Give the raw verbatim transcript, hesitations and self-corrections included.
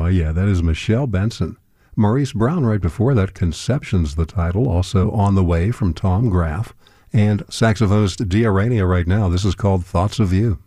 Oh, yeah, that is Michelle Benson. Maurice Brown right before that, Conception's the title, also On the Way from Tom Graff. And saxophonist Dia Rainey right now, this is called Thoughts of You.